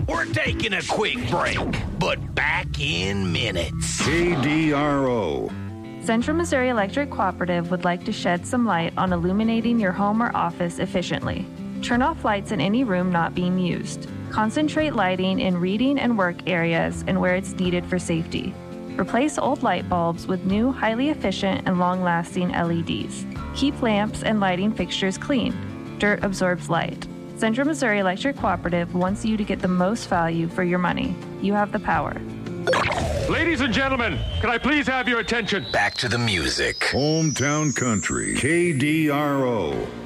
We're taking a quick break, but back in minutes. KDRO. Central Missouri Electric Cooperative would like to shed some light on illuminating your home or office efficiently. Turn off lights in any room not being used. Concentrate lighting in reading and work areas and where it's needed for safety. Replace old light bulbs with new, highly efficient and long-lasting LEDs. Keep lamps and lighting fixtures clean. Dirt absorbs light. Central Missouri Electric Cooperative wants you to get the most value for your money. You have the power. Ladies and gentlemen, can I please have your attention? Back to the music. Hometown Country. KDRO.